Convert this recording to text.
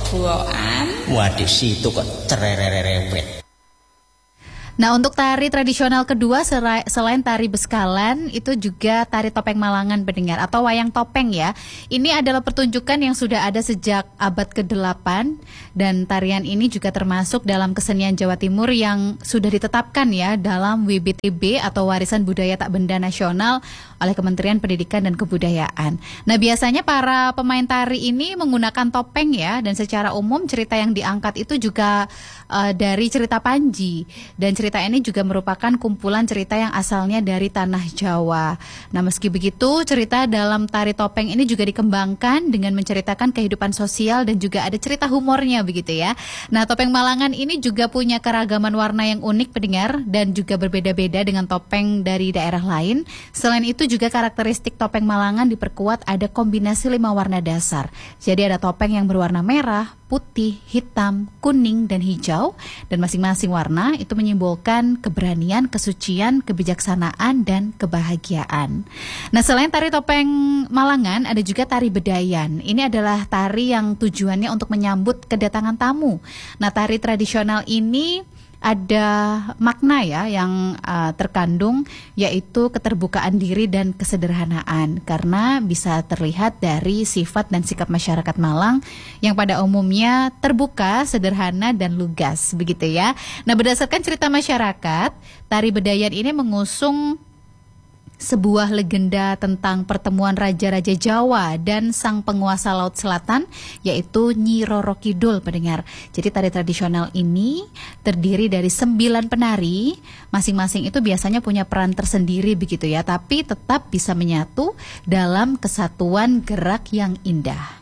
buokan. Waduh, situ kok cerererewet. Nah, untuk tari tradisional kedua selain tari beskalan, itu juga tari topeng Malangan pendengar atau wayang topeng ya. Ini adalah pertunjukan yang sudah ada sejak abad ke-8 dan tarian ini juga termasuk dalam kesenian Jawa Timur yang sudah ditetapkan ya dalam WBTB atau Warisan Budaya Tak Benda Nasional oleh Kementerian Pendidikan dan Kebudayaan. Nah, biasanya para pemain tari ini menggunakan topeng ya, dan secara umum cerita yang diangkat itu juga dari cerita Panji, dan cerita ini juga merupakan kumpulan cerita yang asalnya dari tanah Jawa. Nah, meski begitu, cerita dalam tari topeng ini juga dikembangkan dengan menceritakan kehidupan sosial dan juga ada cerita humornya begitu ya. Nah, topeng Malangan ini juga punya keragaman warna yang unik pendengar dan juga berbeda-beda dengan topeng dari daerah lain. Selain itu juga karakteristik topeng Malangan diperkuat ada kombinasi 5 warna dasar. Jadi ada topeng yang berwarna merah, putih, hitam, kuning, dan hijau, dan masing-masing warna itu menyimbolkan keberanian, kesucian, kebijaksanaan, dan kebahagiaan. Nah, selain tari topeng Malangan, ada juga tari bedayan. Ini adalah tari yang tujuannya untuk menyambut kedatangan tamu. Nah, tari tradisional ini ada makna ya yang terkandung, yaitu keterbukaan diri dan kesederhanaan, karena bisa terlihat dari sifat dan sikap masyarakat Malang yang pada umumnya terbuka, sederhana, dan lugas begitu ya. Nah, berdasarkan cerita masyarakat, tari bedayan ini mengusung sebuah legenda tentang pertemuan Raja-Raja Jawa dan sang penguasa Laut Selatan, yaitu Nyi Roro Kidul pendengar. Jadi tari tradisional ini terdiri dari 9 penari, masing-masing itu biasanya punya peran tersendiri begitu ya, tapi tetap bisa menyatu dalam kesatuan gerak yang indah.